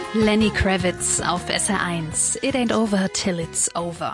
Lenny Kravitz auf SR1. It ain't over till it's over.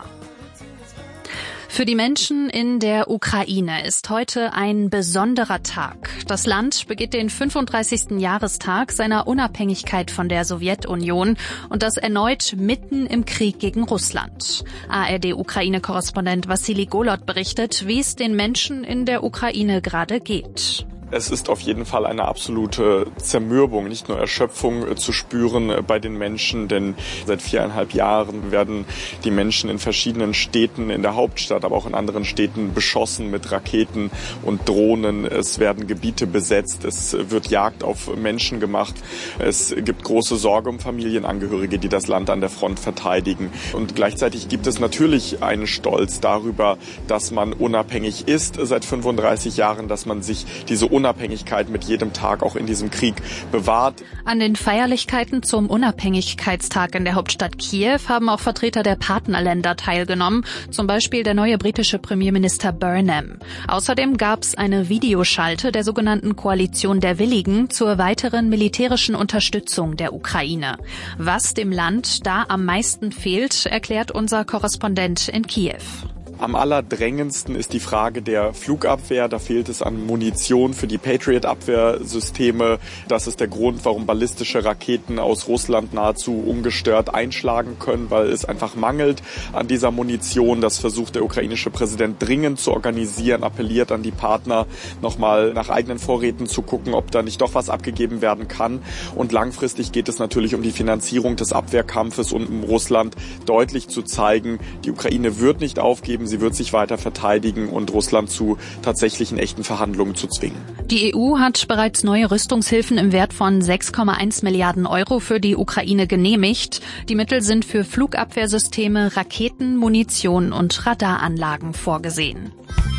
Für die Menschen in der Ukraine ist heute ein besonderer Tag. Das Land begeht den 35. Jahrestag seiner Unabhängigkeit von der Sowjetunion und das erneut mitten im Krieg gegen Russland. ARD-Ukraine-Korrespondent Wassili Golod berichtet, wie es den Menschen in der Ukraine gerade geht. Es ist auf jeden Fall eine absolute Zermürbung, nicht nur Erschöpfung zu spüren bei den Menschen, denn seit 4,5 Jahren werden die Menschen in verschiedenen Städten, in der Hauptstadt, aber auch in anderen Städten beschossen mit Raketen und Drohnen. Es werden Gebiete besetzt, es wird Jagd auf Menschen gemacht. Es gibt große Sorge um Familienangehörige, die das Land an der Front verteidigen. Und gleichzeitig gibt es natürlich einen Stolz darüber, dass man unabhängig ist seit 35 Jahren, dass man sich diese Unabhängigkeit mit jedem Tag auch in diesem Krieg bewahrt. An den Feierlichkeiten zum Unabhängigkeitstag in der Hauptstadt Kiew haben auch Vertreter der Partnerländer teilgenommen, zum Beispiel der neue britische Premierminister Burnham. Außerdem gab es eine Videoschalte der sogenannten Koalition der Willigen zur weiteren militärischen Unterstützung der Ukraine. Was dem Land da am meisten fehlt, erklärt unser Korrespondent in Kiew. Am allerdrängendsten ist die Frage der Flugabwehr. Da fehlt es an Munition für die Patriot-Abwehrsysteme. Das ist der Grund, warum ballistische Raketen aus Russland nahezu ungestört einschlagen können, weil es einfach mangelt an dieser Munition. Das versucht der ukrainische Präsident dringend zu organisieren, appelliert an die Partner, nochmal nach eigenen Vorräten zu gucken, ob da nicht doch was abgegeben werden kann. Und langfristig geht es natürlich um die Finanzierung des Abwehrkampfes und um Russland deutlich zu zeigen, die Ukraine wird nicht aufgeben, sie wird sich weiter verteidigen und Russland zu tatsächlichen echten Verhandlungen zu zwingen. Die EU hat bereits neue Rüstungshilfen im Wert von 6,1 Milliarden Euro für die Ukraine genehmigt. Die Mittel sind für Flugabwehrsysteme, Raketen, Munition und Radaranlagen vorgesehen.